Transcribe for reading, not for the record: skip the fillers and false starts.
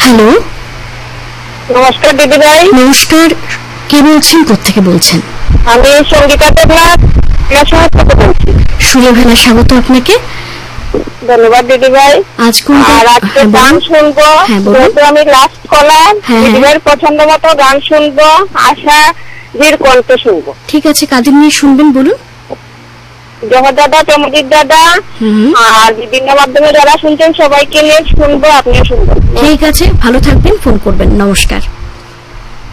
Hello, নমস্কার দিদি ভাই। নমস্কার। কে বলছেন, কোত্থেকে বলছেন? আমি সঙ্গীতা দেবনাথ থেকে বলছি। সুলেভেলা, স্বাগত আপনাকে। ধন্যবাদ দিদি ভাই। আজ কোন আর আজকে গান শুনবো, যেহেতু আমি লাস্ট কলার, দিদি ভাইয়ের পছন্দ মতো গান শুনবো, আশাজির কণ্ঠ শুনবো। ঠিক আছে, কাদের নিয়ে শুনবেন বলুন? জহর দাদা, চমজিৎ দাদা আর বিভিন্ন মাধ্যমে যারা শুনছেন সবাইকে নিয়ে শুনবো, আপনিও শুনবেন। ঠিক আছে, ভালো থাকবেন, ফোন করবেন। নমস্কার।